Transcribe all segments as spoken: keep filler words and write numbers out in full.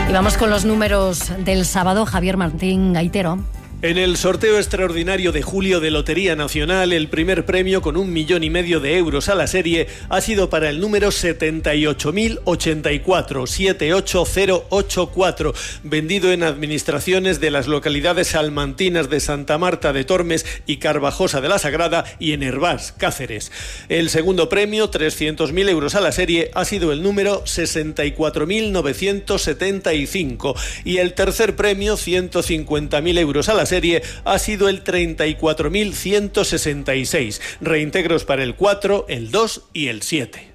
Y vamos con los números del sábado. Javier Martín Gaitero. En el sorteo extraordinario de julio de Lotería Nacional, el primer premio con un millón y medio de euros a la serie ha sido para el número setenta y ocho mil ochenta y cuatro, siete ocho cero ocho cuatro, vendido en administraciones de las localidades salmantinas de Santa Marta de Tormes y Carvajosa de la Sagrada y en Hervás, Cáceres. El segundo premio, trescientos mil euros a la serie, ha sido el número sesenta y cuatro mil novecientos setenta y cinco y el tercer premio, ciento cincuenta mil euros a la serie, ha sido el treinta y cuatro mil ciento sesenta y seis. Reintegros para el cuatro, el dos y el siete.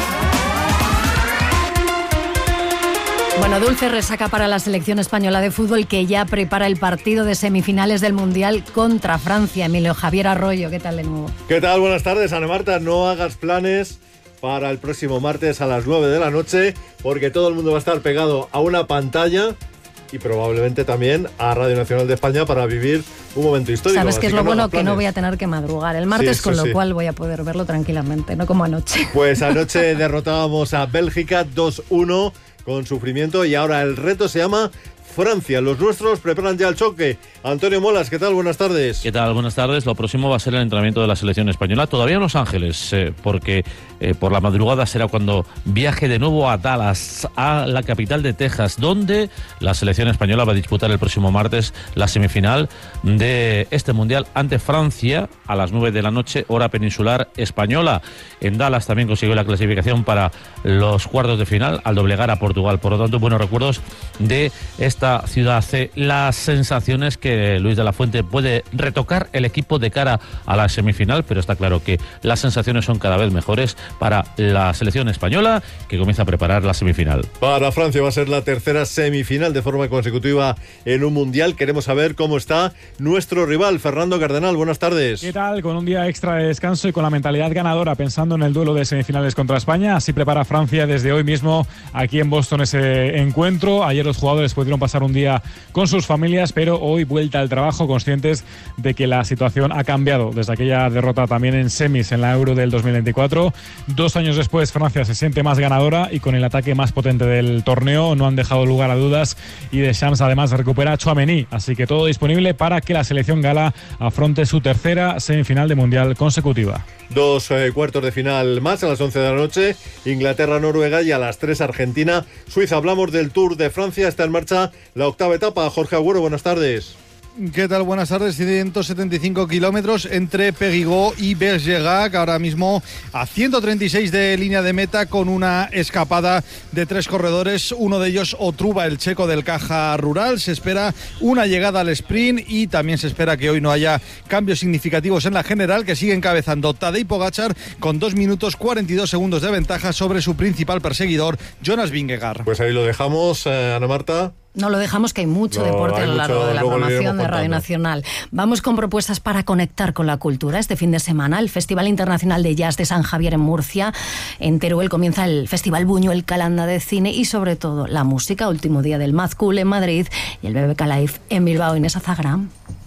Bueno, dulce resaca para la selección española de fútbol, que ya prepara el partido de semifinales del Mundial contra Francia. Emilio Javier Arroyo, ¿qué tal de nuevo? ¿Qué tal? Buenas tardes, Ana Marta. No hagas planes para el próximo martes a las nueve de la noche, porque todo el mundo va a estar pegado a una pantalla y probablemente también a Radio Nacional de España para vivir un momento histórico. ¿Sabes qué es lo no bueno? Que no voy a tener que madrugar el martes, sí, con lo sí. cual voy a poder verlo tranquilamente, no como anoche. Pues anoche derrotábamos a Bélgica dos uno con sufrimiento y ahora el reto se llama Francia. Los nuestros preparan ya el choque. Antonio Molas, ¿qué tal? Buenas tardes. ¿Qué tal? Buenas tardes. Lo próximo va a ser el entrenamiento de la selección española, todavía en Los Ángeles, eh, porque eh, por la madrugada será cuando viaje de nuevo a Dallas, a la capital de Texas, donde la selección española va a disputar el próximo martes la semifinal de este Mundial ante Francia a las nueve de la noche, hora peninsular española. En Dallas también consiguió la clasificación para los cuartos de final al doblegar a Portugal. Por lo tanto, buenos recuerdos de esta ciudad C. Las sensaciones que Luis de la Fuente puede retocar el equipo de cara a la semifinal, pero está claro que las sensaciones son cada vez mejores para la selección española, que comienza a preparar la semifinal. Para Francia va a ser la tercera semifinal de forma consecutiva en un Mundial. Queremos saber cómo está nuestro rival, Fernando Cardenal. Buenas tardes. ¿Qué tal? Con un día extra de descanso y con la mentalidad ganadora, pensando en el duelo de semifinales contra España. Así prepara Francia desde hoy mismo aquí en Boston ese encuentro. Ayer los jugadores pudieron pasar un día con sus familias, pero hoy vuelta al trabajo, conscientes de que la situación ha cambiado desde aquella derrota también en semis en la Euro del dos mil veinticuatro. Dos años después, Francia se siente más ganadora y con el ataque más potente del torneo. No han dejado lugar a dudas y Deschamps además recupera a Tchouaméni, así que todo disponible para que la selección gala afronte su tercera semifinal de Mundial consecutiva. Dos eh, cuartos de final más a las once de la noche, Inglaterra-Noruega, y a las tres Argentina-Suiza. Hablamos del Tour de Francia, está en marcha la octava etapa. Jorge Agüero, buenas tardes. ¿Qué tal? Buenas tardes. ciento setenta y cinco kilómetros entre Périgueux y Bergerac, ahora mismo a ciento treinta y seis de línea de meta, con una escapada de tres corredores, uno de ellos Otruba, el checo del Caja Rural. Se espera una llegada al sprint y también se espera que hoy no haya cambios significativos en la general, que sigue encabezando Tadej Pogačar con dos minutos cuarenta y dos segundos de ventaja sobre su principal perseguidor, Jonas Vingegaard. Pues ahí lo dejamos, eh, Ana Marta. No lo dejamos, que hay mucho no, deporte hay a lo largo mucho, de la programación de Radio Nacional. Vamos con propuestas para conectar con la cultura. Este fin de semana, el Festival Internacional de Jazz de San Javier en Murcia. En Teruel comienza el Festival Buñuel Calanda de Cine y, sobre todo, la música. Último día del Mad Cool en Madrid y el B B K Live en Bilbao. Inés Azagra.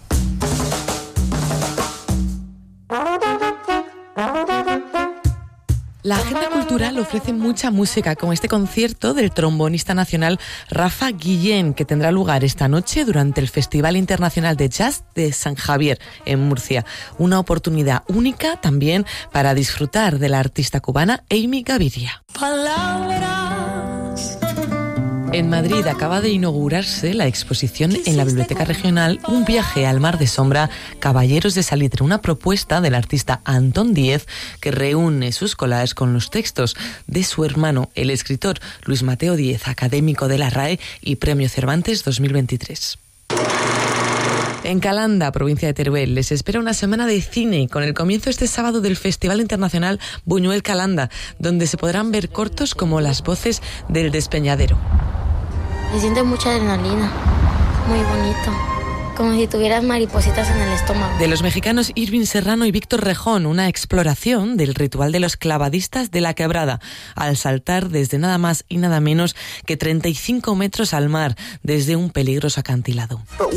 La agenda cultural ofrece mucha música, como este concierto del trombonista nacional Rafa Guillén, que tendrá lugar esta noche durante el Festival Internacional de Jazz de San Javier, en Murcia. Una oportunidad única también para disfrutar de la artista cubana Amy Gaviria. Palabras. En Madrid acaba de inaugurarse la exposición en la Biblioteca Regional Un viaje al mar de sombra, Caballeros de Salitre, una propuesta del artista Antón Díez que reúne sus collages con los textos de su hermano, el escritor Luis Mateo Díez, académico de la R A E y Premio Cervantes dos mil veintitrés. En Calanda, provincia de Teruel, les espera una semana de cine con el comienzo este sábado del Festival Internacional Buñuel Calanda, donde se podrán ver cortos como Las voces del despeñadero. Se siente mucha adrenalina, muy bonito, como si tuvieras maripositas en el estómago. De los mexicanos Irving Serrano y Víctor Rejón, una exploración del ritual de los clavadistas de la Quebrada, al saltar desde nada más y nada menos que treinta y cinco metros al mar, desde un peligroso acantilado.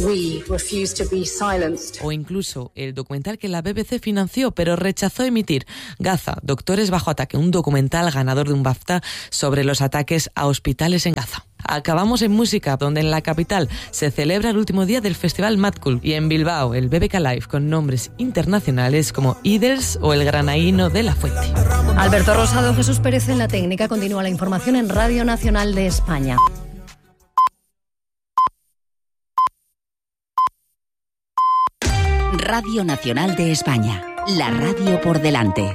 O incluso el documental que la B B C financió pero rechazó emitir, Gaza, Doctores bajo ataque, un documental ganador de un BAFTA sobre los ataques a hospitales en Gaza. Acabamos en música, donde en la capital se celebra el último día del Festival Mad Cool y en Bilbao el B B K Live con nombres internacionales como Iders o el Granaíno de la Fuente. Alberto Rosado, Jesús Pérez en la técnica. Continúa la información en Radio Nacional de España. Radio Nacional de España, la radio por delante.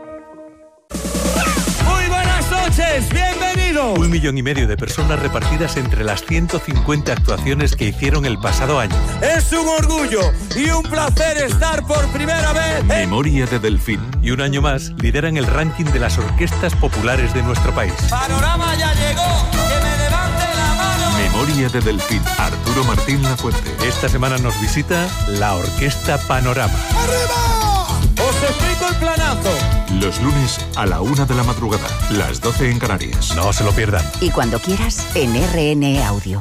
Muy buenas noches, bienvenidos. Un millón y medio de personas repartidas entre las ciento cincuenta actuaciones que hicieron el pasado año. Es un orgullo y un placer estar por primera vez en... Memoria de Delfín. Y un año más lideran el ranking de las orquestas populares de nuestro país. Panorama ya llegó, que me levante la mano. Memoria de Delfín. Arturo Martín Lafuente. Esta semana nos visita la Orquesta Panorama. ¡Arriba! Os explico el planazo. Los lunes a la una de la madrugada, las doce en Canarias. No se lo pierdan. Y cuando quieras, en R N Audio.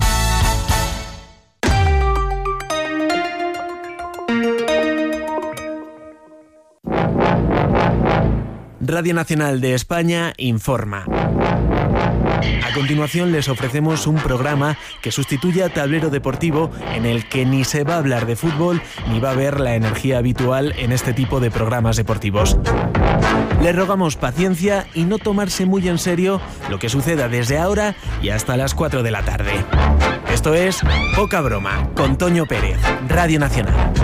Radio Nacional de España informa. A continuación les ofrecemos un programa que sustituye a Tablero Deportivo, en el que ni se va a hablar de fútbol ni va a haber la energía habitual en este tipo de programas deportivos. Les rogamos paciencia y no tomarse muy en serio lo que suceda desde ahora y hasta las cuatro de la tarde. Esto es Poca Broma, con Toño Pérez, Radio Nacional.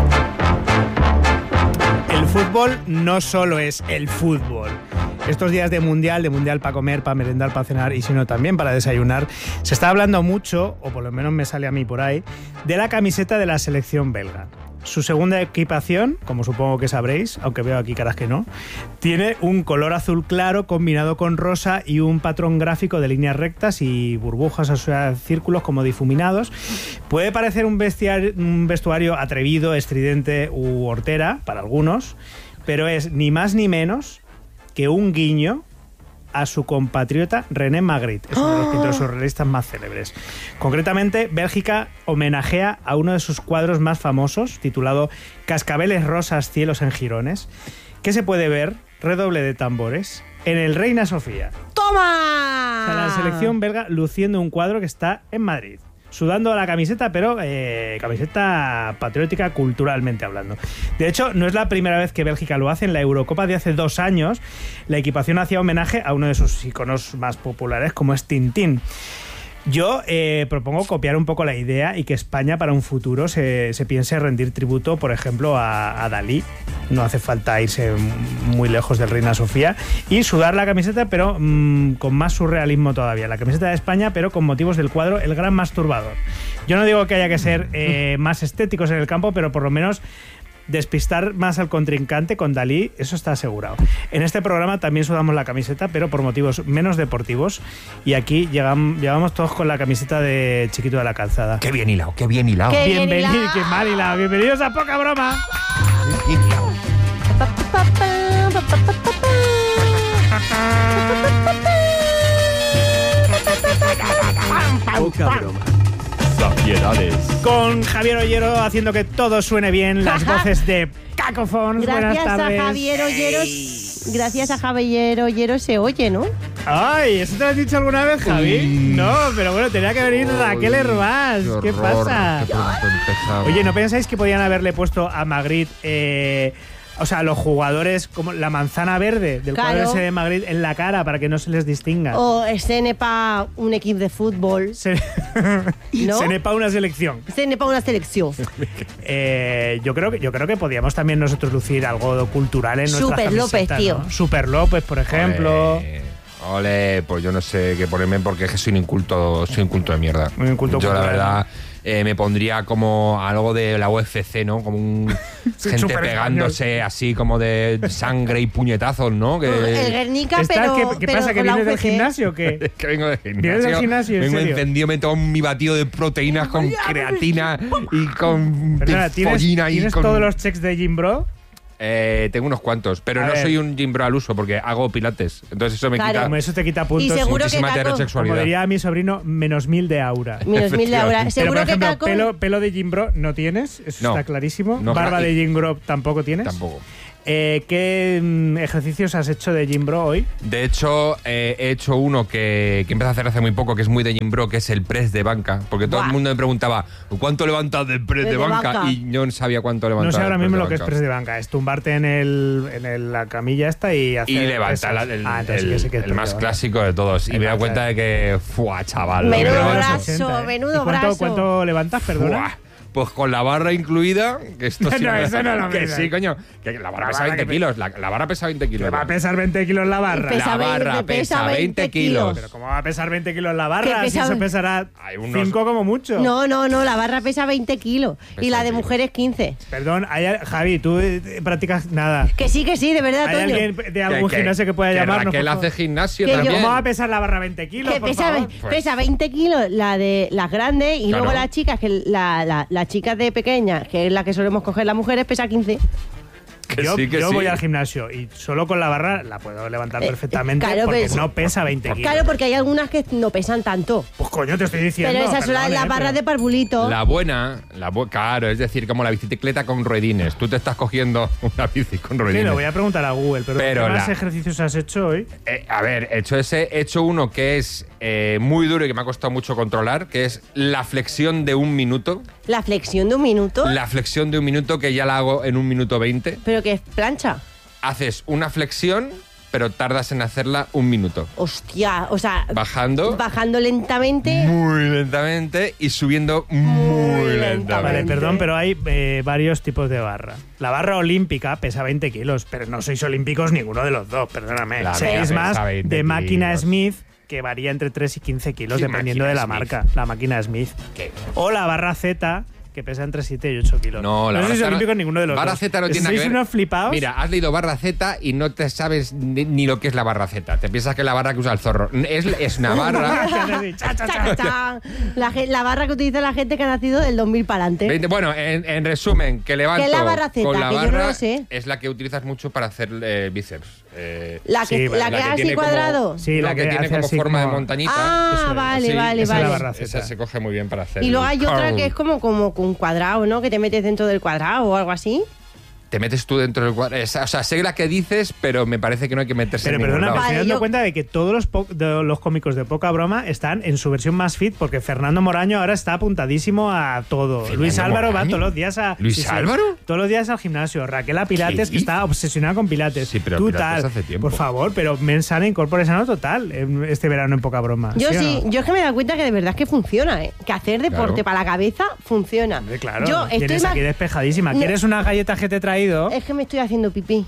El fútbol no solo es el fútbol. Estos días de mundial, de mundial para comer, para merendar, para cenar y sino también para desayunar, se está hablando mucho, o por lo menos me sale a mí por ahí, de la camiseta de la selección belga. Su segunda equipación, como supongo que sabréis, aunque veo aquí caras que no, tiene un color azul claro combinado con rosa y un patrón gráfico de líneas rectas y burbujas, o sea, círculos como difuminados. Puede parecer un, bestiar, un vestuario atrevido, estridente u hortera para algunos, pero es ni más ni menos que un guiño a su compatriota René Magritte, es uno de los pintores surrealistas más célebres. Concretamente, Bélgica homenajea a uno de sus cuadros más famosos, titulado Cascabeles rosas, cielos en jirones, que se puede ver, redoble de tambores, en el Reina Sofía. ¡Toma! O sea, la selección belga luciendo un cuadro que está en Madrid. Sudando la camiseta, pero eh, camiseta patriótica culturalmente hablando. De hecho, no es la primera vez que Bélgica lo hace. En la Eurocopa de hace dos años, la equipación hacía homenaje a uno de sus iconos más populares, como es Tintín. Yo eh, propongo copiar un poco la idea y que España para un futuro se, se piense rendir tributo, por ejemplo, a, a Dalí. No hace falta irse muy lejos del Reina Sofía. Y sudar la camiseta, pero mmm, con más surrealismo todavía. La camiseta de España, pero con motivos del cuadro El Gran Masturbador. Yo no digo que haya que ser eh, más estéticos en el campo, pero por lo menos despistar más al contrincante con Dalí, eso está asegurado. En este programa también sudamos la camiseta, pero por motivos menos deportivos. Y aquí llegamos, llegamos todos con la camiseta de Chiquito de la Calzada. Qué bien hilado, qué bien hilado. Qué Bienvenido, qué mal hilado. Bienvenidos a Poca Broma. Bien hilado. Poca Broma. Con Javier Ollero haciendo que todo suene bien, las voces de Cacofons. Gracias Buenas tardes. a Javier Ollero. Gracias a Javier Ollero se oye, ¿no? Ay, ¿eso te lo has dicho alguna vez, Javi? Uy. No, pero bueno, tenía que venir Raquel Hervás. ¿Qué, ¿Qué pasa? Qué Oye, ¿no pensáis que podían haberle puesto a Magritte, eh, o sea, a los jugadores como la manzana verde del claro. cuadro ese de Magritte en la cara para que no se les distinga? O se nepa un equipo de fútbol. Se, ¿no? Se nepa una selección. Se nepa una selección. eh, yo creo que yo creo que podíamos también nosotros lucir algo cultural en nuestra Super López, tío. ¿no? Super López, por ejemplo. Ole, ole, pues yo no sé qué ponerme porque es que soy un inculto, soy un culto de mierda. Un inculto yo cultural. La verdad eh, me pondría como algo de la U F C, ¿no? Como un gente pegándose español. Así como de sangre y puñetazos, ¿no? Que el Guernica, pero ¿Qué, qué pero pasa? ¿Que vienes del gimnasio o qué? Que vengo del gimnasio. ¿Vienes del gimnasio? Vengo ¿en serio? encendido, me tomo mi batido de proteínas con creatina y con Perdona, ¿tienes, follina y ¿tienes con... todos los checks de Gym Bro? Eh, tengo unos cuantos, pero A no ver. soy un gym bro al uso porque hago pilates. Entonces eso me Claro. quita Como eso te quita puntos. Y seguro muchísima que Caco- heterosexualidad. Como diría mi sobrino, menos mil de aura. Menos mil de ahora. Pero, Seguro por que ejemplo, Caco... pelo, pelo de Gym Bro no tienes, eso No. está clarísimo. No, Barba y- de Gym Bro tampoco tienes. Tampoco. Eh, ¿Qué mm, ejercicios has hecho de Gym Bro hoy? De hecho, eh, he hecho uno que, que empecé a hacer hace muy poco, que es muy de Gym Bro, que es el press de banca. Porque todo Buah. el mundo me preguntaba, ¿cuánto levantas de press de, De banca? banca. Y yo no sabía cuánto levantaba. No sé ahora de press mismo de lo que es banca. press de banca. Es tumbarte en, el, en el- la camilla esta y hacer... Y levantar pesas. la- el, Ah, entonces el- sí que sí que es el press más de banca. clásico de todos. Y El me he dado más cuenta de que, ¡fua, chaval! Menudo lo que- brazo, ochenta, ¿eh? menudo ¿Y cuánto, brazo. ¿Cuánto levantas, perdona? ¡Fua! Pues con la barra incluida, que esto sí No, me- eso no lo que midas. sí, coño, que la barra La pesa barra veinte que pe- kilos, la, la barra pesa veinte kilos. ¿Que va a pesar veinte kilos la barra? Pesa la barra veinte, pesa pesa veinte veinte kilos. ¿Pero cómo va a pesar veinte kilos la barra? Que Si pesa- eso pesará Hay unos- cinco como mucho. No, no, no, la barra pesa veinte kilos y la de veinte mujeres quince. Perdón, hay- Javi, tú eh, practicas nada. Que sí, que sí, de verdad, ¿Hay Toño. alguien de algún gimnasio que pueda que llamarnos? Raquel por favor? hace gimnasio Que yo- también. ¿Cómo va a pesar la barra veinte kilos, Que por pesa, favor? Pues- pesa veinte kilos la de las grandes y Claro. luego las chicas, que la, la, las chicas de pequeñas, que es la que solemos coger las mujeres, pesa quince. Que yo sí, que yo sí. voy al gimnasio y solo con la barra la puedo levantar Eh, perfectamente claro, porque pero- no pesa veinte kilos. Claro, porque hay algunas que no pesan tanto. Pues coño, te estoy diciendo. Pero esas son las perdón, las eh, barras pero- de parvulito. La buena, la bu- claro, es decir, como la bicicleta con ruedines. Tú te estás cogiendo una bici con Sí, ruedines. lo voy a preguntar a Google, pero, Pero ¿qué más la- ejercicios has hecho hoy? Eh, a ver, he hecho ese, he hecho uno que es eh, muy duro y que me ha costado mucho controlar, que es la flexión de un minuto. La flexión de un minuto, La flexión de un minuto que ya la hago en un minuto veinte. pero que es plancha. Haces una flexión, pero tardas en hacerla un minuto. Hostia, o sea, Bajando bajando lentamente. muy lentamente y subiendo muy lentamente. Vale, perdón, pero hay eh, varios tipos de barra. La barra olímpica pesa veinte kilos, pero no sois olímpicos ninguno de los dos, perdóname. La Seis mía más pesa veinte de máquina kilos. Smith, que varía entre tres y quince kilos, ¿Qué dependiendo de la máquina Smith? marca. La máquina Smith. ¿Qué? O la barra Z, que pesa entre siete y ocho kilos. No, la no barra sois Z no- olímpicos ninguno de los barra dos. Z no tiene nada que ¿Sois ver. unos flipados? Mira, has leído barra Z y no te sabes ni, ni lo que es la barra Z. Te piensas que es la barra que usa el zorro. Es, es una barra. Cha, cha, cha. Cha, cha. La, ge- la barra que utiliza la gente que ha nacido del dos mil para adelante. veinte Bueno, en, en resumen, que levanto ¿Qué es la barra Z? con la Que yo barra no lo sé. es la que utilizas mucho para hacer eh, bíceps. Eh, La que, Sí, vale, la que es así tiene como- cuadrado. Sí, la la que, que tiene hace como así forma de como- montañita. Ah, Eso es. vale, Sí, vale, esa es la vale. barra Z. Esa se coge muy bien para hacer. Y luego el hay otra curl. que es como, como con un cuadrado, ¿no? Que te metes dentro del cuadrado o algo así. Te metes tú dentro del cuadro. Esa- O sea, sé la que dices, pero me parece que no hay que meterse Pero en ningún perdona, me lado. estoy Vale, dando yo- cuenta de que todos los, po- de los cómicos de poca broma están en su versión más fit, porque Fernando Moraño ahora está apuntadísimo a todo. ¿Fernando Luis Álvaro va Moraño? todos los días a. ¿Luis Álvaro? Todos los días al gimnasio. Raquel a Pilates, ¿Qué que está obsesionada con Pilates. Sí, pero Tú Pilates tal. hace tiempo. Por favor, pero Mensana incorpore sano total en este verano en poca broma. Yo o sí, no? yo es que me he dado cuenta que de verdad es que funciona, ¿eh? Que hacer deporte Claro. para la cabeza funciona. Hombre, claro, Yo estoy tienes más- aquí despejadísima. No. ¿Quieres unas galletas que te he traído? Es que me estoy haciendo pipí.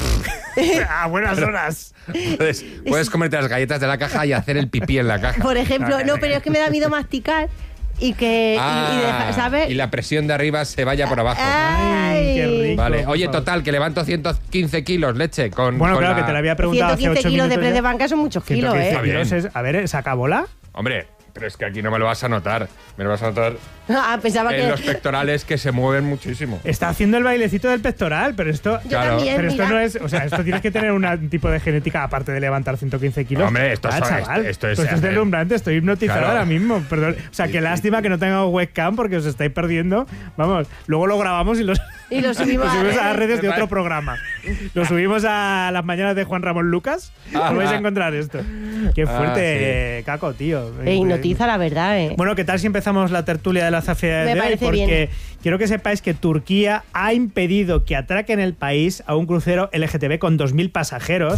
A buenas horas. Puedes, puedes comerte las galletas de la caja y hacer el pipí en la caja. Por ejemplo, no, pero es que me da miedo masticar y que. y- Ah, y, dejar, ¿sabes? y la presión de arriba se vaya por abajo. Ay, qué rico. Vale, por oye, favor. total, que levanto ciento quince kilos, leche, con Bueno, con claro, la- que te lo había preguntado hace ciento quince ocho kilos de minutos press ya. de banca son muchos kilos, ciento quince ¿eh? Bien. kilos es- a ver, ¿saca bola? Hombre, pero es que aquí no me lo vas a notar. Me lo vas a notar Ah, pensaba en que. los pectorales que se mueven muchísimo. Está haciendo el bailecito del pectoral, pero esto. Yo Claro. también, Pero esto mira. no es. O sea, esto tienes que tener un tipo de genética aparte de levantar ciento quince kilos. Hombre, esto Ah, son- chaval, esto- esto es- pues esto es deslumbrante, estoy hipnotizado Claro. ahora mismo. Perdón. O sea, qué lástima que no tengamos webcam porque os estáis perdiendo. Vamos, luego lo grabamos y los. Y lo subimos lo a subimos a las redes. redes de Me otro parece- programa. Lo subimos a las mañanas de Juan Ramón Lucas. Ah, Os vais a ah. encontrar esto. Qué Ah, fuerte, Caco, tío. E hipnotiza, la verdad, ¿eh? Bueno, ¿qué tal si empezamos la tertulia de la zafia Me de hoy? parece Porque bien. quiero que sepáis que Turquía ha impedido que atraquen el país a un crucero L G T B con dos mil pasajeros.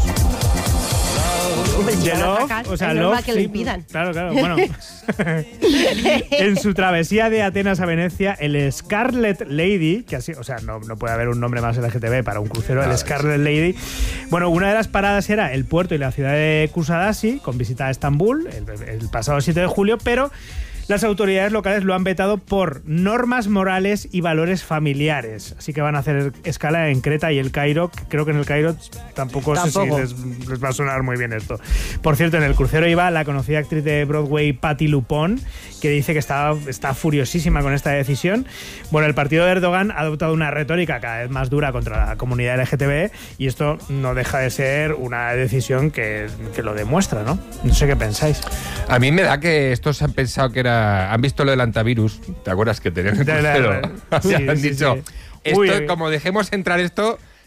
Hombre, si De van a Love, atacar, o sea, es normal Love que lo Flip- impidan. Claro, claro, bueno. En su travesía de Atenas a Venecia, el Scarlet Lady, que así, o sea, no, no puede haber un nombre más L G T B para un crucero, el Scarlet Lady. Bueno, una de las paradas era el puerto y la ciudad de Kusadasi, con visita a Estambul, el, el pasado siete de julio, pero las autoridades locales lo han vetado por normas morales y valores familiares. Así que van a hacer escala en Creta y el Cairo. Creo que en el Cairo tampoco, Tampoco. sé si les, les va a sonar muy bien esto. Por cierto, en el crucero iba la conocida actriz de Broadway Patti LuPone, que dice que está, está furiosísima con esta decisión. Bueno, el partido de Erdogan ha adoptado una retórica cada vez más dura contra la comunidad L G T B y esto no deja de ser una decisión que, que lo demuestra, ¿no? No sé qué pensáis. A mí me da que estos han pensado que era... Han visto lo del antivirus. ¿Te acuerdas que tenían el De la- crucero? sí, han sí, dicho, sí. esto, Uy, uy. como dejemos entrar esto,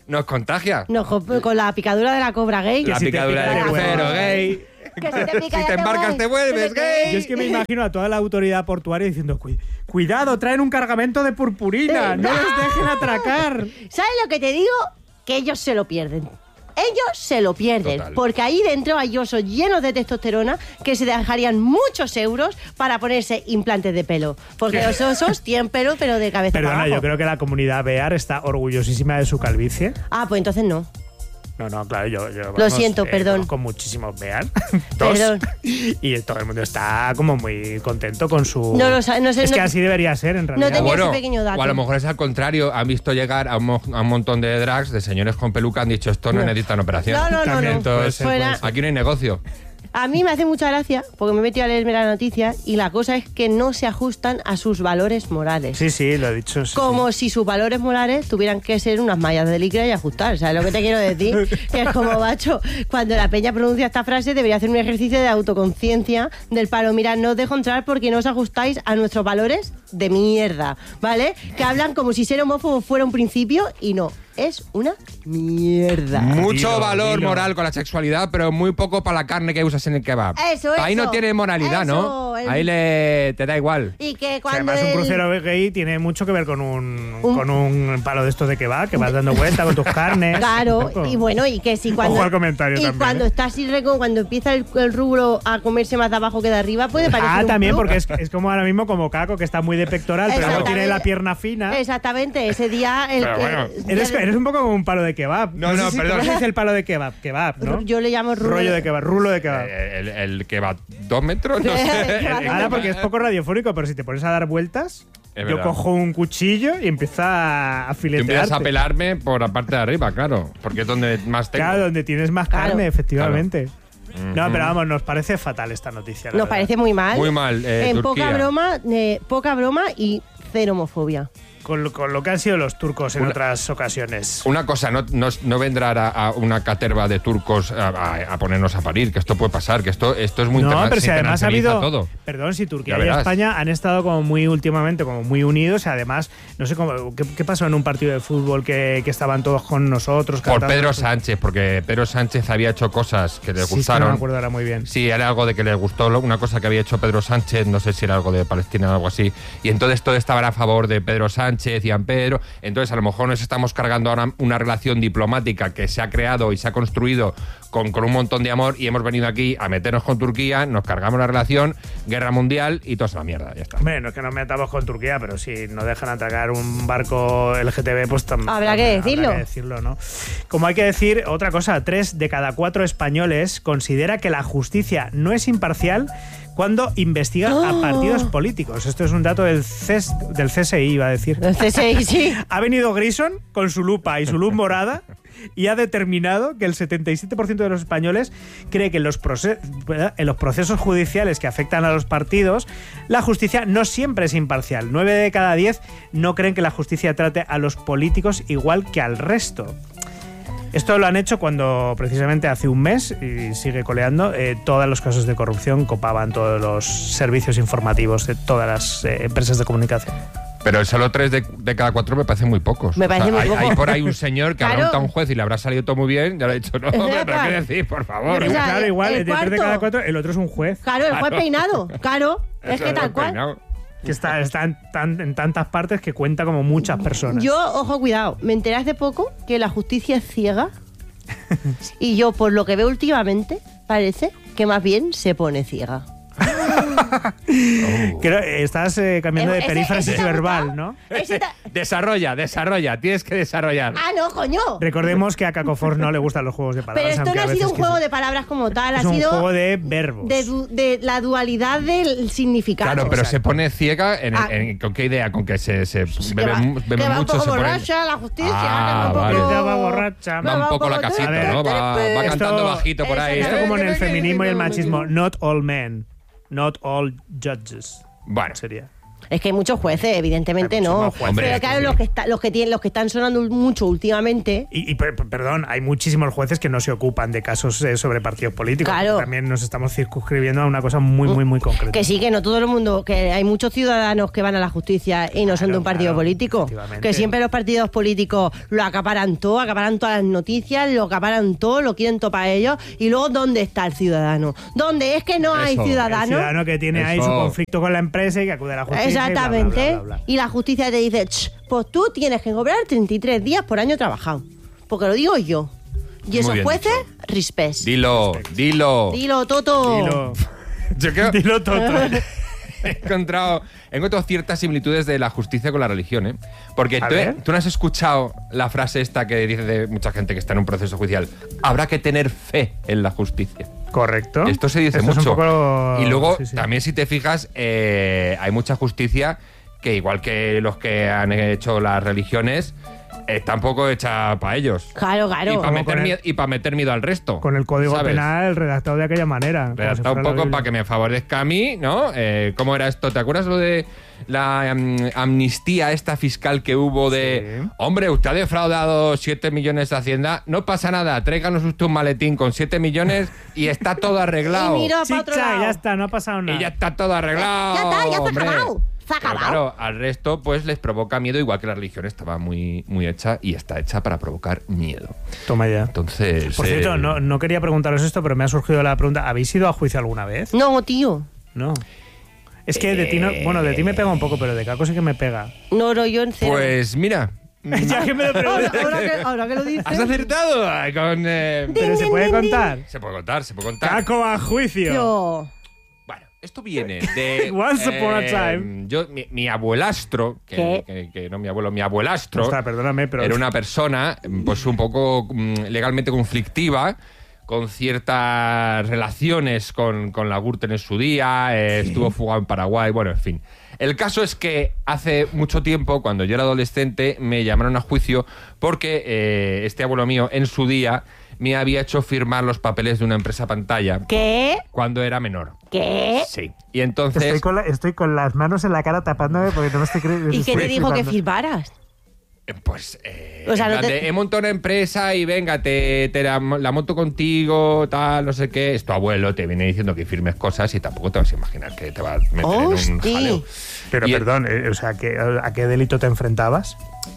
nos contagia. No, con la picadura de la cobra gay. La picadura del crucero gay. Que si te pica, si ya te embarcas te vuelves gay. Yo es que me imagino a toda la autoridad portuaria diciendo, cuidado, traen un cargamento de purpurina, no les dejen atracar. ¿Sabes lo que te digo? Que ellos se lo pierden. Ellos se lo pierden, Total. Porque ahí dentro hay osos llenos de testosterona que se dejarían muchos euros para ponerse implantes de pelo. Porque los osos tienen pelo, pero de cabeza Perdona, para abajo. yo creo que la comunidad bear está orgullosísima de su calvicie. Ah, pues entonces no. No, no, claro, yo... yo Lo vamos, siento, eh, perdón. Con muchísimos bear. Dos. Perdón. Y todo el mundo está como muy contento con su... No lo sé, no sé. Es no, que así debería ser, en realidad. No tenía bueno, ese pequeño dato. O a lo mejor es al contrario. Han visto llegar a un, mo- a un montón de drags, de señores con peluca, han dicho, esto no, No. necesitan operación. No, no, no, También, no. entonces, Fuera. aquí no hay negocio. A mí me hace mucha gracia, porque me he metido a leerme la noticia, y la cosa es que no se ajustan a sus valores morales. Sí, sí, lo he dicho. Sí, como sí. si sus valores morales tuvieran que ser unas mallas de licra y ajustar. ¿Sabes lo que te quiero decir? Que es como, macho, cuando la peña pronuncia esta frase debería hacer un ejercicio de autoconciencia del palo. Mira, no os dejo entrar porque no os ajustáis a nuestros valores de mierda, ¿vale? Que hablan como si ser homófobo fuera un principio y no. Es una mierda. Mucho Dilo, valor dilo. moral con la sexualidad, pero muy poco para la carne que usas en el kebab. Eso, Ahí eso, no tiene moralidad, eso, ¿no? el- Ahí le te da igual. Y que O sea, cuando además, un el- crucero gay tiene mucho que ver con un, Un- con un palo de estos de kebab, que vas dando vuelta con tus carnes. Claro, y bueno, y que si cuando... Ojo al comentario y también, cuando ¿eh? está así, reco- cuando empieza el, el rubro a comerse más de abajo que de arriba, puede parecer Ah, un también, club. porque es, es como ahora mismo como Caco, que está muy de pectoral, pero no Exactamente. tiene la pierna fina. Exactamente, ese día... El, Pero bueno. el- Eres, eres un poco como un palo de kebab. No, no, sé si- perdón. ¿Cómo se dice el palo de kebab? Kebab, ¿no? Yo le llamo rulo. Rollo de kebab, rulo de kebab. Eh, El, el que va dos metros, no sé. Que va dos Ahora porque es poco radiofónico, pero si te pones a dar vueltas, Es yo verdad. cojo un cuchillo y empiezo a, a Tú empiezas filetearte. a pelarme por la parte de arriba, claro, porque es donde más tengo. Claro, donde tienes más carne, Claro. efectivamente. No, Ujú. pero vamos, nos parece fatal esta noticia. la Nos verdad. parece muy mal. Muy mal, eh, en Turquía. poca broma, eh, poca broma y cero homofobia. Con lo, con lo que han sido los turcos en Una- otras ocasiones. Una cosa, no, no, no vendrá a, a una caterva de turcos a, a- a ponernos a parir, que esto puede pasar, que esto, esto es muy No, interna- pero se si además ha internacionaliza habido. todo. Perdón, si Turquía Ya y verás. España han estado como muy últimamente, como muy unidos. Y además, no sé cómo. ¿Qué, qué pasó en un partido de fútbol que, que estaban todos con nosotros? Por cantando? Pedro Sánchez, porque Pedro Sánchez había hecho cosas que le Sí, es que gustaron. no me acuerdo ahora muy bien. Sí, era algo de que le gustó, lo- una cosa que había hecho Pedro Sánchez, no sé si era algo de Palestina o algo así. Y entonces todos estaban a favor de Pedro Sánchez y Pedro. Entonces a lo mejor nos estamos cargando ahora una relación diplomática que se ha creado y se ha construido con, con un montón de amor y hemos venido aquí a meternos con Turquía, nos cargamos la relación, guerra mundial y toda esa mierda, ya está. Hombre, no es que nos metamos con Turquía, pero si no dejan atracar un barco L G T B, pues también. Habrá que decirlo. Habrá que decirlo, ¿no? Como hay que decir, otra cosa, tres de cada cuatro españoles considera que la justicia no es imparcial cuando investiga ¡Oh! a partidos políticos. Esto es un dato del, C S, del C S I, iba a decir. El C S I, sí. Ha venido Grison con su lupa y su luz morada y ha determinado que el setenta y siete por ciento de los españoles cree que en los, proce- en los procesos judiciales que afectan a los partidos, la justicia no siempre es imparcial. Nueve de cada diez no creen que la justicia trate a los políticos igual que al resto. Esto lo han hecho cuando precisamente hace un mes, y sigue coleando, eh, todos los casos de corrupción copaban todos los servicios informativos de todas las eh, empresas de comunicación. Pero solo tres de, de cada cuatro me parecen muy pocos. Me parece muy hay, poco. hay por ahí un señor que Claro. habrá untado a un juez y le habrá salido todo muy bien, ya le ha dicho, no, hombre, pero ¿qué decir, por favor? O sea, Claro, igual, el de tres de cuarto. cada cuatro, el otro es un juez. Claro, el juez Claro. peinado. Claro, es Eso que es tal lo cual. peinado. Que está, está en, tan- en tantas partes que cuenta como muchas personas. Yo, ojo, cuidado, me enteré hace poco que la justicia es ciega y yo, por lo que veo últimamente, parece que más bien se pone ciega. Creo, eh, estás eh, cambiando de Ese- perífrasis ese te ha verbal, gustado. ¿no? Ese ta- Desarrolla, desarrolla, tienes que desarrollar. Ah, no, coño. Recordemos que a Cacofor no le gustan los juegos de Pero palabras. esto aunque no a ha sido veces un que juego sí. de palabras como tal, Es ha un sido juego de verbos. de, du- de la dualidad del significado. Claro, pero se pone ciega en, Ah. en- ¿con qué idea? ¿Con que se, se Que bebe, va, mu- que bebe va un mucho? poco Se pone, borracha la justicia. Ah, que va un vale. poco- Ya va borracha. va un poco la casita, A ver, ¿no? Va, va Esto- cantando bajito por ahí. Esto ¿eh? como en el feminismo y el machismo. Not all men. Not all judges. Bueno, Sería. Es que hay muchos jueces, evidentemente Hay no. muchísimos jueces. Pero Hombre, claro, sí. los que, está, los, que tienen, los que están sonando mucho últimamente. Y, y per- perdón, hay muchísimos jueces que no se ocupan de casos eh, sobre partidos políticos. Claro. También nos estamos circunscribiendo a una cosa muy, muy, muy concreta. Que sí, que no todo el mundo, que hay muchos ciudadanos que van a la justicia y no son de un partido político. Que siempre los partidos políticos lo acaparan todo, acaparan todas las noticias, lo acaparan todo, lo quieren todo para ellos. Y luego, ¿dónde está el ciudadano? ¿Dónde es que no hay Eso, ciudadano? El ciudadano que tiene ahí su Eso. conflicto con la empresa y que acude a la justicia. y bla, bla, Exactamente. bla, bla, bla. Y la justicia te dice, "Ch, pues tú tienes que cobrar treinta y tres días por año trabajado. Porque lo digo yo. Y Muy esos bien jueces, respect. Dilo, dilo. Dilo, Toto. Dilo. Yo creo... Dilo, Toto. he encontrado, he encontrado ciertas similitudes de la justicia con la religión, ¿eh? Porque A tú, ver. tú no has escuchado la frase esta que dice de mucha gente que está en un proceso judicial. Habrá que tener fe en la justicia. Correcto. Esto se dice Esto es un mucho. poco- Y luego, sí, sí. también si te fijas, eh, hay mucha justicia que, igual que los que han hecho las religiones, está un poco hecha para ellos. Claro, claro. Y para Como meter, con el- miedo- y pa meter miedo al resto. Con el Código ¿sabes? Penal redactado de aquella manera. como si Redactado fuera un la poco Biblia. para que me favorezca a mí, ¿no? Eh, ¿Cómo era esto? ¿Te acuerdas lo de la mm, amnistía esta fiscal que hubo de... Sí. Hombre, usted ha defraudado siete millones de Hacienda, no pasa nada, tráiganos usted un maletín con siete millones y está todo arreglado. Y mira Sí, para otro cha, lado. ya está, no ha pasado nada. Y ya está todo arreglado. Ya está, ya está hombre. acabado. Se ha Pero acabado. claro, al resto pues les provoca miedo, igual que la religión estaba muy, muy hecha y está hecha para provocar miedo. Toma ya. Entonces... Por cierto, eh, no, no quería preguntaros esto, pero me ha surgido la pregunta. ¿Habéis ido a juicio alguna vez? No, tío. No. Es que de ti no... Bueno, de ti me pega un poco, pero de Caco sí que me pega. No, no, yo en cero. Pues mira... ya que me lo ahora, preguntas. ahora que, ahora que lo dices. ¿Has acertado? Ay, Con, eh, Pero se puede contar. Se puede contar, se puede contar. Caco a juicio. Yo. Bueno, esto viene de... Once upon a eh, time. Yo, mi, mi abuelastro, que, ¿Qué? que- que no mi abuelo, mi abuelastro, Ostras, perdóname, pero... era una persona pues un poco mm, legalmente conflictiva, con ciertas relaciones con, con la Gürtel en su día, eh, estuvo fugado en Paraguay, bueno, en fin. El caso es que hace mucho tiempo, cuando yo era adolescente, me llamaron a juicio porque eh, este abuelo mío en su día me había hecho firmar los papeles de una empresa pantalla ¿Qué? cuando era menor. ¿Qué? Sí. Y entonces... Estoy con, la- estoy con las manos en la cara tapándome porque no me estoy creyendo. ¿Y qué te dijo que firmaras? Pues, eh, O sea, en no plan te- de, he montado una empresa y venga, te, te la, la monto contigo, tal, no sé qué. Es tu abuelo, te viene diciendo que firmes cosas y tampoco te vas a imaginar que te va a meter en un Hosti. jaleo. Pero Y- perdón, eh, o sea, ¿qué- ¿a qué delito te enfrentabas?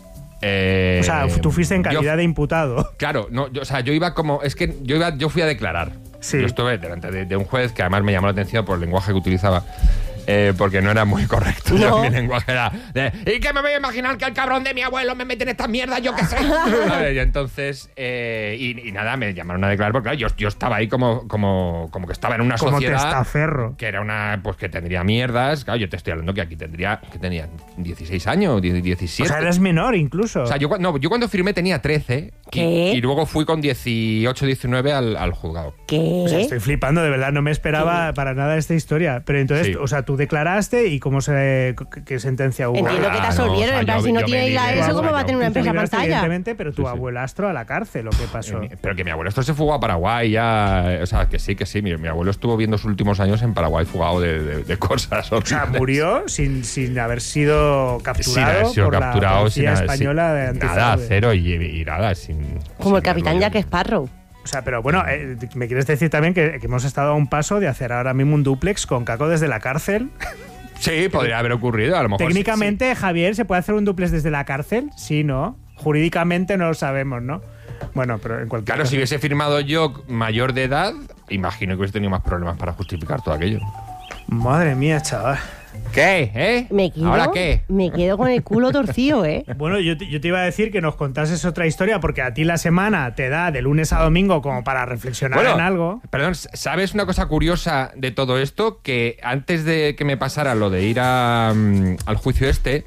Eh, O sea, tú fuiste en yo- calidad de imputado. Claro, no, yo, o sea, yo iba como. Es que yo iba, yo fui a declarar. Sí. Yo estuve delante de, de un juez que además me llamó la atención por el lenguaje que utilizaba. eh, porque no era muy correcto. No. Mi lenguaje era de, ¿y qué me voy a imaginar que el cabrón de mi abuelo me mete en estas mierdas? Yo qué sé. ¿Sabes? Y entonces, eh, y, y nada, me llamaron a declarar porque claro, yo, yo estaba ahí como, como, como que estaba en una Como sociedad testaferro. que era una, pues que tendría mierdas. Claro, yo te estoy hablando que aquí tendría, que tenía dieciséis años, die- diecisiete. O sea, eres menor incluso. O sea, yo, cu- no, yo cuando firmé tenía trece y, ¿Qué? y luego fui con dieciocho, diecinueve al, al juzgado. ¿Qué? O sea, estoy flipando, de verdad, no me esperaba para nada esta historia. Pero entonces, Sí. o sea, tú declaraste y cómo se qué, qué sentencia hubo. Entiendo que te Ah, no, absolvieron. o sea, en plan, yo- si no yo tiene me la libré, eso, o ¿cómo sea, va a yo- tener una Tú te empresa libraste, pantalla? evidentemente, pero tu Sí, sí. abuelastro a la cárcel, ¿o qué pasó? Eh, Pero que mi abuelo esto se fugó a Paraguay ya. O sea, que sí, que sí. Mi, mi abuelo estuvo viendo sus últimos años en Paraguay fugado de, de- de cosas. O sea, murió sin, sin haber sido sin capturado haber sido por capturado, la policía sin, española de sin nada, antifraude. cero y, y nada, sin. Como el sin capitán haberlo Jack yo. Sparrow. O sea, pero bueno, eh, me quieres decir también que, que hemos estado a un paso de hacer ahora mismo un duplex con Caco desde la cárcel. Sí, podría haber ocurrido, a lo mejor. Técnicamente, Javier, ¿se puede hacer un duplex desde la cárcel? Sí, ¿no? Jurídicamente no lo sabemos, ¿no? Bueno, pero en cualquier Claro, caso. si hubiese firmado yo mayor de edad, imagino que hubiese tenido más problemas para justificar todo aquello. Madre mía, chaval. ¿Qué? ¿Eh? Me quedo, ¿Ahora qué? Me quedo con el culo torcido, ¿eh? Bueno, yo te, yo te iba a decir que nos contases otra historia porque a ti la semana te da de lunes a domingo como para reflexionar Bueno, en algo. Perdón, ¿sabes una cosa curiosa de todo esto? Que antes de que me pasara lo de ir a, mm, al juicio este,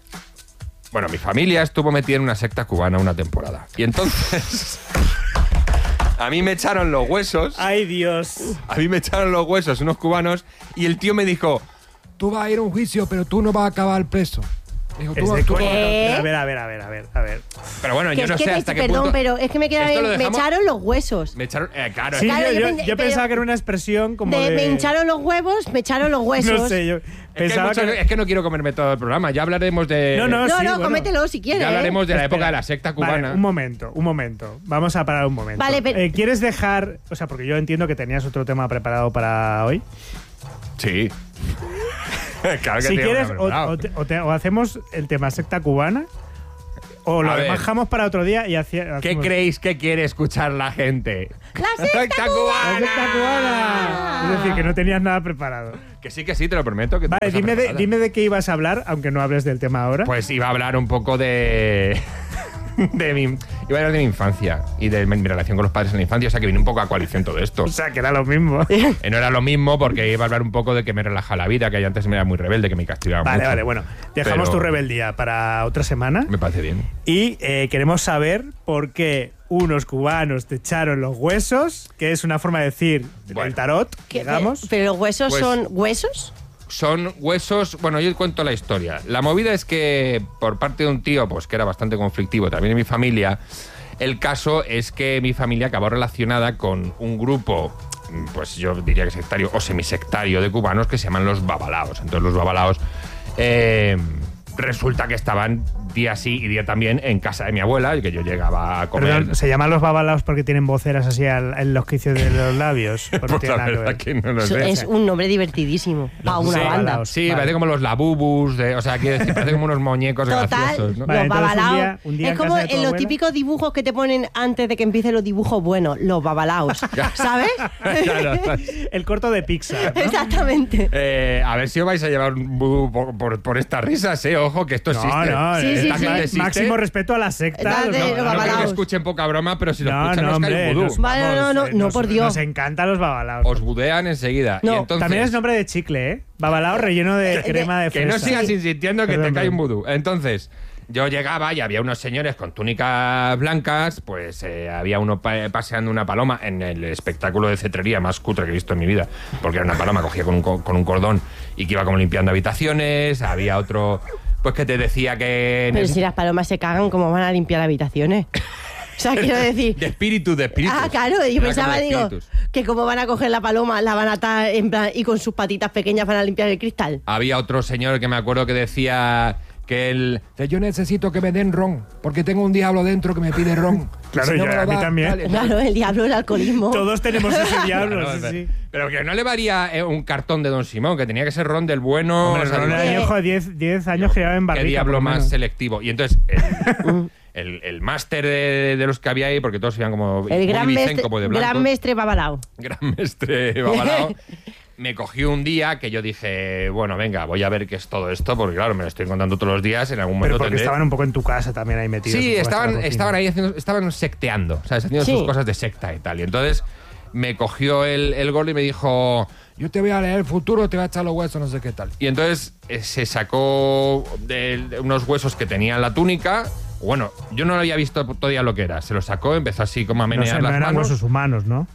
bueno, mi familia estuvo metida en una secta cubana una temporada. Y entonces, a mí me echaron los huesos, Ay, Dios. a mí me echaron los huesos unos cubanos y el tío me dijo, Tú vas a ir a un juicio, pero tú no vas a acabar preso. Digo, Es tú, de tú- coña. ¿Qué? A ver, a ver, a ver, a ver, a ver. Pero bueno, Que yo es no que sé te- hasta qué perdón, punto... pero es que me, queda, Esto lo me dejamos- echaron los huesos. Me echaron... eh, claro, Sí, Claro, yo, yo yo- pensé- yo pensaba pero- que era una expresión como De, de... me hincharon los huevos, me echaron los huesos. No sé, yo Es que, hay pensaba mucho- que... es que no quiero comerme todo el programa. Ya hablaremos de... No, no, No, sí, no, bueno. cómetelo si quieres. Ya hablaremos de la Espera. época de la secta cubana. Vale, un momento, un momento. Vamos a parar un momento. Vale, pero- Eh, ¿Quieres dejar...? O sea, porque yo entiendo que tenías otro tema preparado para hoy. Sí. Claro que Si tengo quieres, una o, preparado. o te- o te- o hacemos el tema secta cubana, o lo A ver. dejamos para otro día y hacía- ¿Qué hacemos- creéis que quiere escuchar la gente? ¡La secta ¡La cubana! secta cubana! Es decir, que no tenías nada preparado. Que sí, que sí, te lo prometo. Que Vale, tengo cosas dime de, preparadas. dime de qué ibas a hablar, aunque no hables del tema ahora. Pues iba a hablar un poco de... de mi, iba a hablar de mi infancia y de mi, mi relación con los padres en la infancia, o sea que viene un poco a coalición todo esto. O sea, que era lo mismo. Eh, no era lo mismo porque iba a hablar un poco de que me relaja la vida, que yo antes me era muy rebelde, que me castigaba Vale, mucho. vale, bueno. Dejamos Pero tu rebeldía para otra semana. Me parece bien. Y eh, queremos saber por qué unos cubanos te echaron los huesos, que es una forma de decir Bueno. el tarot, ¿Qué- digamos. ¿Pero los huesos Pues- son huesos? Son huesos... Bueno, yo cuento la historia. La movida es que por parte de un tío, pues que era bastante conflictivo también en mi familia, el caso es que mi familia acabó relacionada con un grupo, pues yo diría que sectario o semisectario de cubanos que se llaman los babalaos. Entonces los babalaos eh, resulta que estaban día sí y día también en casa de mi abuela, y que yo llegaba a comer... Perdón, se llaman los babalaos porque tienen voceras así al- en los quicios de los labios. Pues no Pues tiene la nada que verdad ver. que no lo Eso sé. es un nombre divertidísimo para una Sí, banda. babalaos. Sí, Vale. parece como los labubus, de, o sea, quiero decir, parece como unos muñecos Total, graciosos, ¿no? Vale, los entonces un babalaos. día- un día es en como casa de tu en los abuela. típicos dibujos que te ponen antes de que empiecen los dibujos buenos, los babalaos. ¿Sabes? Claro. El corto de Pixar, ¿no? Exactamente. Eh, a ver si os vais a llevar un vudú por, por, por estas risas, ¿eh? Ojo, que esto No, existe. no, Sí, eh, sí, Esta sí. gente existe. máximo respeto a la secta. Date los los No, no creo babalaos. que escuchen poca broma, pero si lo No, escuchan no, nos cae hombre. un vudú. nos- Vale, no, vamos, no, eh, no, nos- por Dios. Nos encantan los babalaos. Os budean enseguida. No, y entonces, También es nombre de chicle, ¿eh? Babalao relleno de crema de que fresa. no sigas insistiendo que Perdón, te cae un perdón. vudú. Entonces, yo llegaba y había unos señores con túnicas blancas, pues eh, había uno pa- paseando una paloma en el espectáculo de cetrería más cutre que he visto en mi vida, porque era una paloma cogida con un, co- con un cordón y que iba como limpiando habitaciones. Había otro, pues que te decía que... Pero si las palomas se cagan, ¿cómo van a limpiar habitaciones? O sea, quiero decir... De espíritu, de espíritu. Ah, claro, yo Era como pensaba, de digo, espíritus. que cómo van a coger la paloma, la van a atar en plan, y con sus patitas pequeñas van a limpiar el cristal. Había otro señor que me acuerdo que decía que el... Yo necesito que me den ron, porque tengo un diablo dentro que me pide ron. Claro, Si no yo- me lo a mí da, también. vale. Claro, el diablo, el alcoholismo. Todos tenemos ese diablo, Claro, sí, pero- sí. Pero que no le varía eh, un cartón de Don Simón, que tenía que ser ron del bueno. Hombre, o sea, Ron digo, era Eh. viejo de diez años que llevaba en qué barrica. diablo por lo más menos. selectivo. Y entonces, el, el, el máster de, de los que había ahí, porque todos iban como El muy gran Vicen, mestre, como de blanco. gran mestre Babalao. gran mestre Babalao, me cogió un día que yo dije, bueno, venga, voy a ver qué es todo esto, porque claro, me lo estoy contando todos los días, en algún Pero momento porque tendré- estaban un poco en tu casa también ahí metidos. Sí, un poco estaban, hasta la estaban cocina. ahí haciendo, estaban secteando, ¿sabes? Haciendo Sí. sus cosas de secta y tal. Y entonces me cogió el, el gordo y me dijo, yo te voy a leer el futuro, te voy a echar los huesos, no sé qué tal. Y entonces eh, se sacó de, de unos huesos que tenía en la túnica. Bueno, yo no lo había visto todavía lo que era. Se lo sacó, empezó así como a No, menear sé, no las eran manos. huesos humanos, ¿no?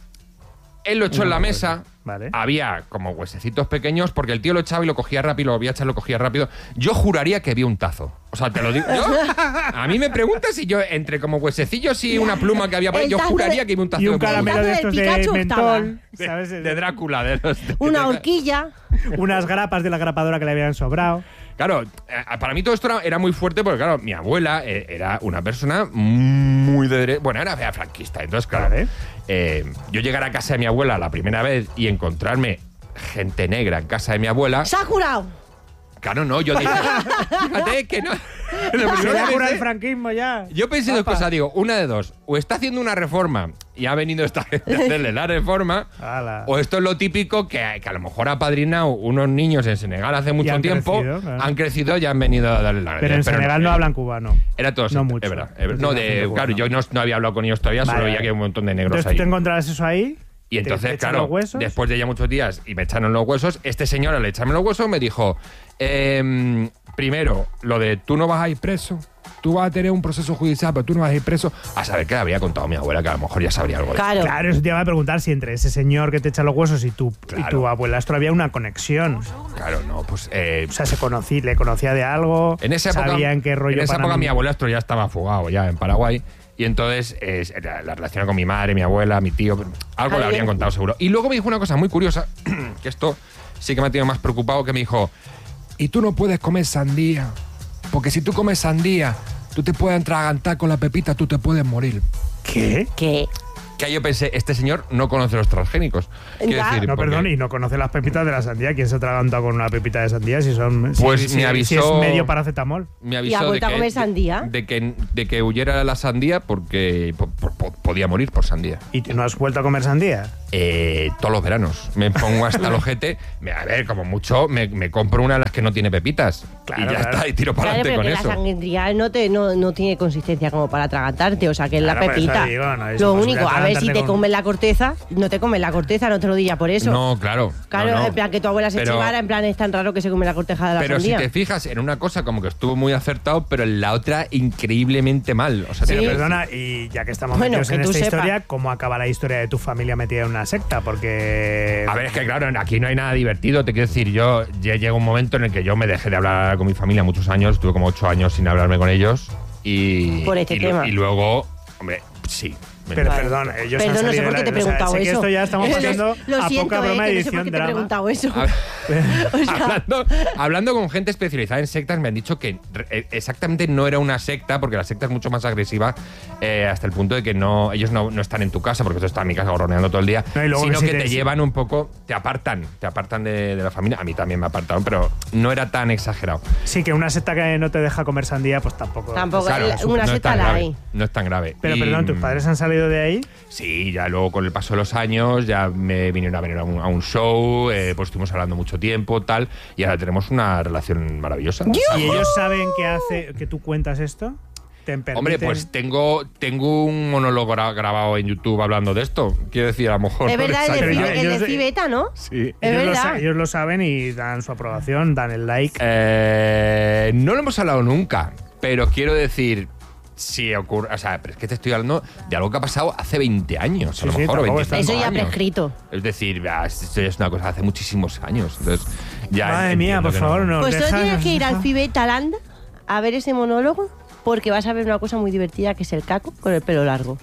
Él lo echó en la mesa. Vale. Había como huesecitos pequeños porque el tío lo echaba y lo cogía rápido, lo volvía a echar, lo cogía rápido. Yo juraría que vi un tazo. O sea, te lo digo. Yo- a mí me preguntas si yo, entre como huesecillos y una pluma que había por ahí, El yo tazo juraría de- que vi un tazo Y un de huevo. caramelo de El estos de Pikachu mentol, de, ¿sabes? de Drácula. De los, de- Una de- horquilla. Unas grapas de la grapadora que le habían sobrado. Claro, eh, para mí todo esto era, era muy fuerte porque, claro, mi abuela eh, era una persona muy de derecha. Bueno, era fea franquista. Entonces, claro, Vale. eh, yo llegar a casa de mi abuela la primera vez y encontrarme gente negra en casa de mi abuela. Se ha curado. Claro, no, yo dije. Fíjate que no. Lo primero Se que le ha curado pensé- el franquismo ya. yo pensé dos Papá. cosas, digo, una de dos. O está haciendo una reforma y ha venido esta gente a hacerle la reforma, Ala. o esto es lo típico que, que a lo mejor ha padrinado unos niños en Senegal hace mucho han tiempo, crecido, claro. han crecido y han venido a darle la Pero en Senegal no eh, hablan cubano. Era todo No secta, mucho. es verdad. es verdad. No No, tiene de, acento claro, yo cubano. no, no había hablado con ellos todavía, Vale, solo veía vale. que hay un montón de negros Entonces ahí. tú te encontrabas eso ahí. Y te- entonces, te echan claro, los huesos. después de ya muchos días y me echaron los huesos, este señor al echarme los huesos me dijo, em, primero, lo de tú no vas a ir preso, tú vas a tener un proceso judicial, pero tú no vas a ir preso, a saber qué le habría contado mi abuela, que a lo mejor ya sabría algo de Claro, eso. Claro, eso te iba a preguntar si entre ese señor que te echa los huesos y tu, claro. y tu abuelastro había una conexión. Claro, no, pues... Eh, o sea, se conocí, le conocía de algo, en esa época, sabía en qué rollo... En esa para época mí. mi abuelastro ya estaba fugado ya en Paraguay, y entonces eh, la, la relación con mi madre, mi abuela, mi tío, algo le habrían contado seguro. Y luego me dijo una cosa muy curiosa, que esto sí que me ha tenido más preocupado, que me dijo, y tú no puedes comer sandía, porque si tú comes sandía, tú te puedes atragantar con la pepita, tú te puedes morir. ¿Qué? ¿Qué? Que yo pensé, este señor no conoce los transgénicos. Quiero decir, no, porque... perdón, y no conoce las pepitas de la sandía. ¿Quién se atraganta con una pepita de sandía si son pues si, me si, avisó, si es medio paracetamol? Me avisó ¿Y ha vuelto de a que, comer sandía? De, de, que, de que huyera de la sandía porque po, po, po, podía morir por sandía. ¿Y no has vuelto a comer sandía? Eh, todos los veranos. Me pongo hasta el ojete. A ver, como mucho, me, me compro una de las que no tiene pepitas. Claro, y ya claro. está, y tiro para claro, adelante pero con que eso. La sangre no, te, no, no tiene consistencia como para atragantarte, o sea, que es claro, la pepita. Digo, no, Lo único, a ver si te con... comes la corteza, no te comes la corteza, no te lo digas por eso. No, claro. Claro, no, no. en plan que tu abuela se pero, chivara, en plan es tan raro que se come la corteza de la pero sandía. Pero si te fijas, en una cosa como que estuvo muy acertado, pero en la otra increíblemente mal. O sea, sí, pero perdona, y ya que estamos bueno, metidos que en esta sepa. historia, ¿cómo acaba la historia de tu familia metida en una secta? Porque... A ver, es que claro, aquí no hay nada divertido. Te quiero decir, yo ya llega un momento en el que yo me dejé de hablar con mi familia muchos años, tuve como ocho años sin hablarme con ellos. Y, por este y, tema. Y luego, hombre, sí. Pero vale. perdón, ellos perdón, han no sé por qué te he preguntado o sea, sé eso. Que esto ya estamos pasando Lo a siento, poca broma eh, de que no sé por edición qué te he drama. preguntado eso. o sea, hablando, hablando con gente especializada en sectas, me han dicho que exactamente no era una secta, porque la secta es mucho más agresiva, eh, hasta el punto de que no ellos no, no están en tu casa, porque tú estás en mi casa gorroneando todo el día, no, sino que, que te, te llevan un poco, te apartan, te apartan de, de la familia. A mí también me apartaron, pero no era tan exagerado. Sí, que una secta que no te deja comer sandía, pues tampoco. Tampoco, claro, una no secta la hay. No es tan grave. Pero y, perdón, ¿tus padres han salido de ahí? Sí, ya luego con el paso de los años ya me vinieron a venir a un, a un show, eh, pues estuvimos hablando mucho tiempo, tal, y ahora tenemos una relación maravillosa. ¿Y ellos saben que hace que tú cuentas esto? ¿Te permiten? Hombre, pues tengo, tengo un monólogo gra grabado en YouTube hablando de esto. Quiero decir, a lo mejor... Es verdad, no el, yo, el de Cibeta, ¿no? Sí. Es ellos, verdad. Lo ellos lo saben y dan su aprobación, dan el like. Eh, no lo hemos hablado nunca, pero quiero decir... Sí, ocurre, o sea, pero es que te estoy hablando de algo que ha pasado hace veinte años, sí, a lo sí, mejor, o veinticinco Eso ya años. prescrito. Es decir, esto ya es una cosa de hace muchísimos años. Entonces, ya Madre mía, por favor, no. Pues tú deja... tienes que ir al Cibeta Land a ver ese monólogo, porque vas a ver una cosa muy divertida, que es el caco con el pelo largo.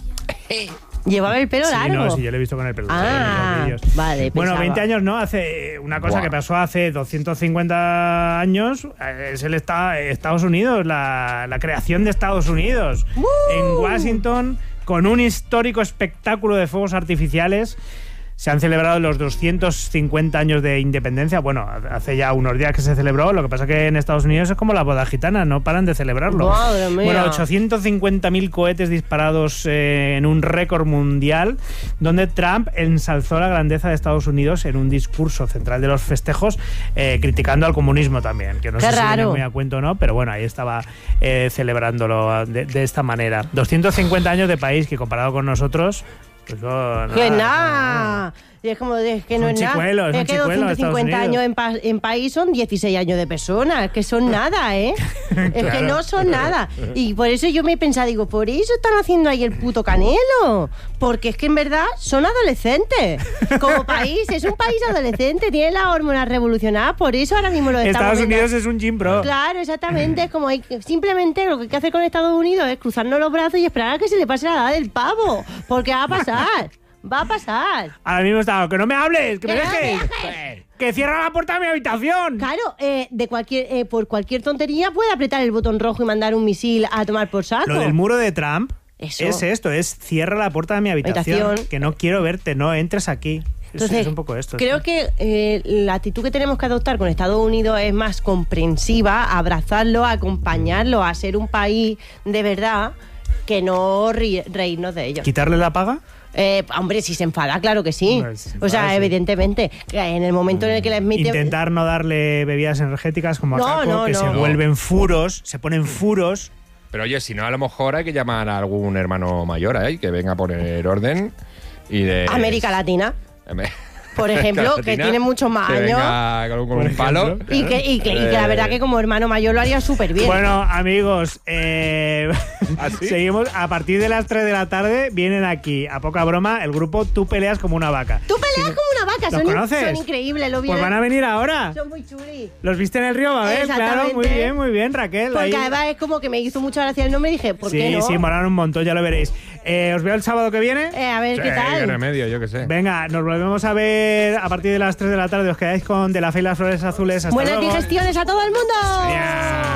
Llevaba el pelo sí, largo. No, sí, yo lo he visto con el pelo ah, largo. Vale, bueno, pensaba. veinte años no, hace una cosa Buah. que pasó hace doscientos cincuenta años, es el esta, Estados Unidos, la, la creación de Estados Unidos. ¡Uh! En Washington, con un histórico espectáculo de fuegos artificiales. Se han celebrado los doscientos cincuenta años de independencia. Bueno, hace ya unos días que se celebró. Lo que pasa que en Estados Unidos es como la boda gitana, no paran de celebrarlo. Madre mía. Bueno, ochocientos cincuenta mil cohetes disparados eh, en un récord mundial, donde Trump ensalzó la grandeza de Estados Unidos en un discurso central de los festejos, eh, criticando al comunismo también, que no Qué sé raro. si viene muy a cuento o no, pero bueno, ahí estaba eh, celebrándolo de, de esta manera. doscientos cincuenta años de país que comparado con nosotros... Pues no, ¡Que nada, nada! Y es como de, que no Son es nada. chicuelos, son Es que chicuelos de doscientos cincuenta Estados años en, pa en país son dieciséis años de personas, que son nada, ¿eh? Es que Claro. no son nada. Y por eso yo me he pensado, digo, por eso están haciendo ahí el puto Canelo. Porque es que en verdad son adolescentes. Como país, es un país adolescente, tiene las hormonas revolucionadas, por eso ahora mismo lo estamos Estados viendo. Unidos es un gym pro. Claro, exactamente. Es como hay que- simplemente lo que hay que hacer con Estados Unidos es cruzarnos los brazos y esperar a que se le pase la edad del pavo. Porque va a pasar. Va a pasar. Ahora mismo está, que no me hables, que me Que no me dejes. dejes. Que cierra la puerta de mi habitación. Claro, eh, de cualquier, eh, por cualquier tontería puede apretar el botón rojo y mandar un misil a tomar por saco. Lo del muro de Trump Eso. es esto, es cierra la puerta de mi habitación, Habitación. que no quiero verte, no entres aquí. Es- Entonces, es un poco esto. creo sí. que eh, la actitud que tenemos que adoptar con Estados Unidos es más comprensiva, abrazarlo, acompañarlo a ser un país de verdad, que no ri- reírnos de ellos. ¿Quitarle la paga? Eh, hombre, si se enfada, claro que sí. Hombre, si se O sea, enfada, sí. evidentemente, que en el momento en el que les mete... Intentar no darle bebidas energéticas como a No, Caco, no, que no. se No. vuelven furos, se ponen furos. Pero oye, si no, a lo mejor hay que llamar a algún hermano mayor ahí que venga a poner orden y de... América Latina. por ejemplo, que tiene muchos más años. Con, con un palo. Y que, y, que, y que la verdad que como hermano mayor lo haría súper bien. Bueno, amigos, eh, ¿Ah, sí? seguimos. A partir de las tres de la tarde vienen aquí, a poca broma, el grupo Tú peleas como una vaca. Tú peleas como una vaca, ¿Los son, conoces? son increíbles. Lo vi Pues van a venir ahora. Son muy chulis. ¿Los viste en el Río Babel? Claro, muy bien, muy bien, Raquel. Porque ahí. además es como que me hizo mucha gracia el nombre y dije, ¿por sí, qué no? Sí, molaron un montón, ya lo veréis. Eh, ¿Os veo el sábado que viene? Eh, a ver, Sí, ¿qué tal? qué remedio, yo qué sé. Venga, nos volvemos a ver a partir de las tres de la tarde. Os quedáis con De la Fe y las Flores Azules. Hasta Buenas luego. digestiones a todo el mundo. Yeah.